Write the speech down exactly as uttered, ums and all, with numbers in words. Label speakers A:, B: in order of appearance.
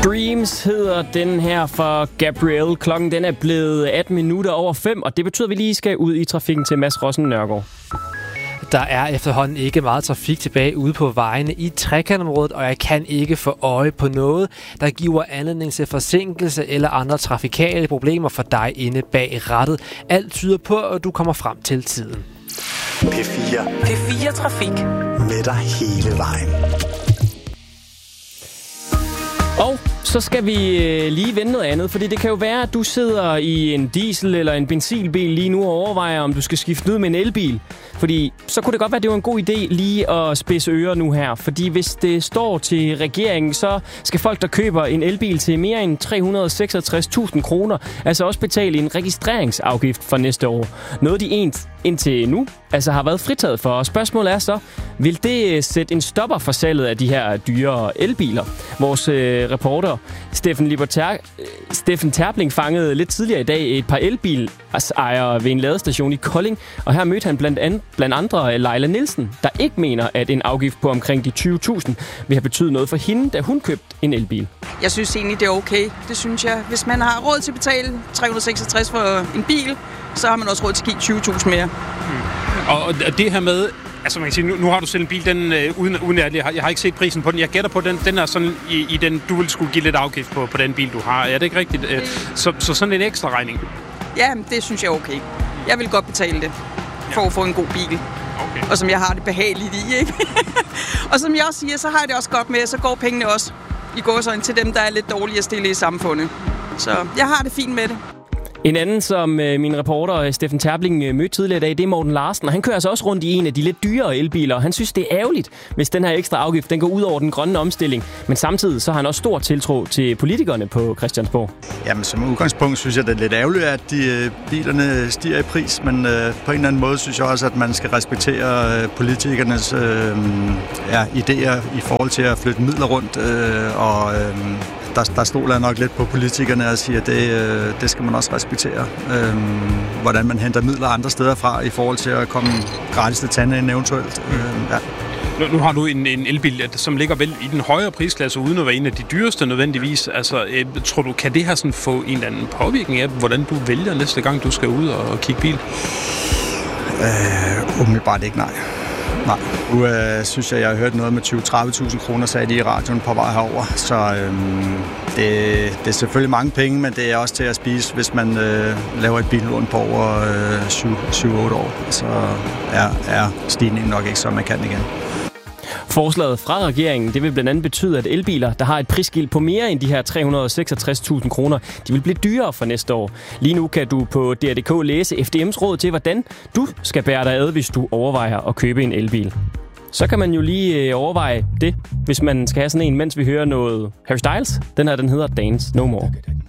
A: Dreams hedder den her for Gabrielle. Klokken den er blevet atten minutter over fem, og det betyder, at vi lige skal ud i trafikken til Mads Rossen Nørgaard.
B: Der er efterhånden ikke meget trafik tilbage ude på vejene i trekantområdet, og jeg kan ikke få øje på noget, der giver anledning til forsinkelse eller andre trafikale problemer for dig inde bag rattet. Alt tyder på, at du kommer frem til tiden.
C: P fire.
D: P fire Trafik.
C: Med dig hele vejen.
A: Og så skal vi lige vende noget andet, fordi det kan jo være, at du sidder i en diesel- eller en benzinbil lige nu og overvejer, om du skal skifte ud med en elbil. Fordi så kunne det godt være, at det var en god idé lige at spidse ører nu her. Fordi hvis det står til regeringen, så skal folk, der køber en elbil til mere end tre hundrede og seksogtres tusind kroner, altså også betale en registreringsafgift for næste år. Noget de ens indtil nu altså har været fritaget for. Og spørgsmålet er så, vil det sætte en stopper for salget af de her dyre elbiler? Vores øh, reporter Steffen, Liberter, Steffen Terpling fangede lidt tidligere i dag et par elbilejere ved en ladestation i Kolding, og her mødte han blandt, an, blandt andre Leila Nielsen, der ikke mener, at en afgift på omkring de tyve tusind vil have betydet noget for hende, da hun købte en elbil.
E: Jeg synes egentlig, det er okay. Det synes jeg. Hvis man har råd til at betale tre hundrede og seksogtres for en bil, så har man også råd til at give tyve tusind mere.
F: Hmm. Og det her med, altså man kan sige, nu, nu har du selv en bil, den øh, uden, uden at jeg har, jeg har ikke set prisen på den. Jeg gætter på den, den er sådan i, i den, du vil skulle give lidt afgift på, på den bil, du har. Er det ikke rigtigt? Øh, så, så sådan en ekstra regning?
E: Ja, det synes jeg er okay. Jeg vil godt betale det, for at få en god bil.
F: Okay.
E: Og som jeg har det behageligt i, ikke? Og som jeg også siger, så har jeg det også godt med, så går pengene også i gåseøjne til dem, der er lidt dårligere stille i samfundet. Så jeg har det fint med det.
A: En anden, som øh, min reporter Steffen Terpling øh, mødte tidligere i dag, det er Morten Larsen, og han kører altså også rundt i en af de lidt dyrere elbiler, og han synes, det er ærgerligt, hvis den her ekstra afgift den går ud over den grønne omstilling. Men samtidig så har han også stor tiltro til politikerne på Christiansborg.
G: Jamen som udgangspunkt synes jeg, det er lidt ærgerligt, at de øh, bilerne stiger i pris, men øh, på en eller anden måde synes jeg også, at man skal respektere øh, politikernes øh, ja, idéer i forhold til at flytte midler rundt, øh, og øh, der, der stoler jeg nok lidt på politikerne og siger, at det, øh, det skal man også respektere. Øh, hvordan man henter midler andre steder fra i forhold til at komme gratis til tandlægen eventuelt. Øh, ja.
F: Nu, nu har du en, en elbil, som ligger vel i den højere prisklasse, uden at være en af de dyreste nødvendigvis. Altså, øh, tror du, kan det her sådan få en eller anden påvirkning af, hvordan du vælger næste gang, du skal ud og kigge bil?
G: Øh, umiddelbart ikke, nej. Nej. Nu øh, synes jeg, jeg har hørt noget med tyve til tredive tusind kroner, sagde de i radioen på vej herover. Så øh, det, det er selvfølgelig mange penge, men det er også til at spise, hvis man øh, laver et billån på over øh, syv til otte år. Så er, er stigningen nok ikke så markant igen.
A: Forslaget fra regeringen, det vil blandt andet betyde, at elbiler, der har et prisskilt på mere end de her tre hundrede og seksogtres tusind kroner, de vil blive dyrere for næste år. Lige nu kan du på D R punktum D K læse F D M's råd til, hvordan du skal bære dig ad, hvis du overvejer at købe en elbil. Så kan man jo lige overveje det, hvis man skal have sådan en, mens vi hører noget Harry Styles. Den her, den hedder Dance No More.